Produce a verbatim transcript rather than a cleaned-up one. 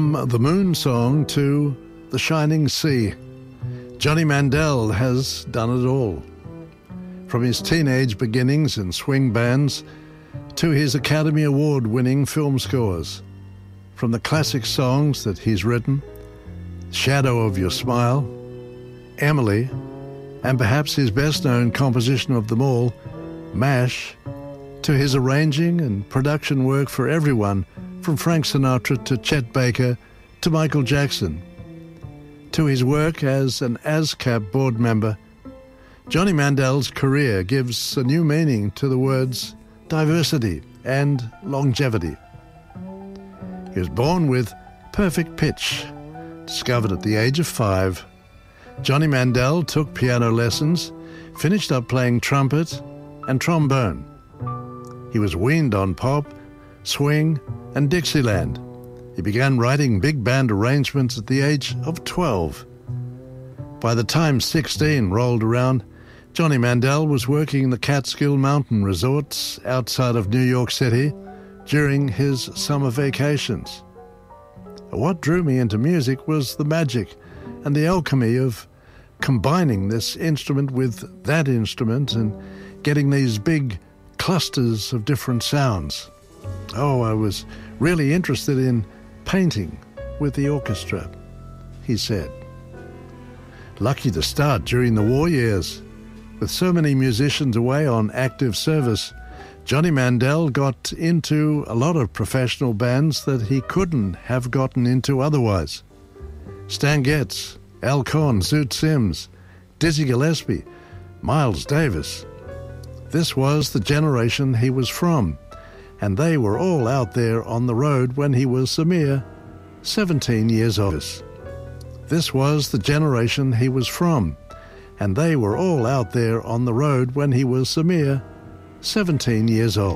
The Moon Song to The Shining Sea. Johnny Mandel has done it all. From his teenage beginnings in swing bands to his Academy Award-winning film scores. From the classic songs that he's written, Shadow of Your Smile, Emily, and perhaps his best-known composition of them all, MASH, to his arranging and production work for everyone from Frank Sinatra to Chet Baker to Michael Jackson. To his work as an ASCAP board member, Johnny Mandel's career gives a new meaning to the words diversity and longevity. He was born with perfect pitch. Discovered at the age of five, Johnny Mandel took piano lessons, finished up playing trumpet and trombone. He was weaned on pop, swing, and Dixieland. He began writing big band arrangements at the age of twelve. By the time sixteen rolled around, Johnny Mandel was working in the Catskill Mountain resorts outside of New York City during his summer vacations. What drew me into music was the magic and the alchemy of combining this instrument with that instrument and getting these big clusters of different sounds. Oh, I was really interested in painting with the orchestra, he said. Lucky to start during the war years. With so many musicians away on active service, Johnny Mandel got into a lot of professional bands that he couldn't have gotten into otherwise. Stan Getz, Al Korn, Zoot Sims, Dizzy Gillespie, Miles Davis. This was the generation he was from, and they were all out there on the road when he was a mere seventeen years old. This was the generation he was from, and they were all out there on the road when he was a mere seventeen years old.